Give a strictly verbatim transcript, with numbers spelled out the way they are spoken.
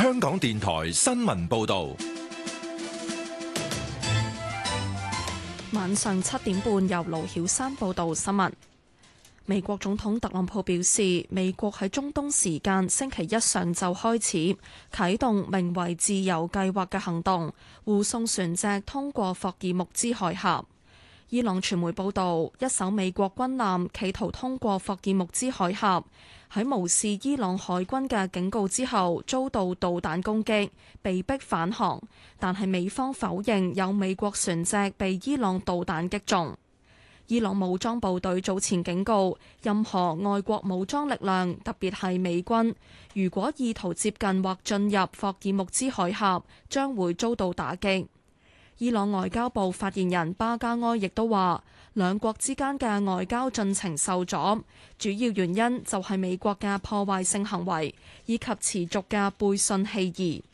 香港電台新聞報道。 晚上七點半，由盧曉珊報道新聞。美國總統特朗普表示，美國喺中東時間星期一上晝開始啟動名為自由計劃嘅行動，護送船隻通過霍爾木茲海峽。伊朗傳媒報道，一艘美國軍艦企圖通過霍爾木茲海峽，喺無視伊朗海軍嘅警告之後，遭到導彈攻擊，被迫返航。但係美方否認有美國船隻被伊朗導彈擊中。伊朗武裝部隊早前警告，任何外國武裝力量，特別係美軍，如果意圖接近或進入霍爾木茲海峽，將會遭到打擊。伊朗外交部發言人巴加埃亦都話，兩國之間嘅外交進程受阻，主要原因就係美國嘅破壞性行為以及持續嘅背信棄義。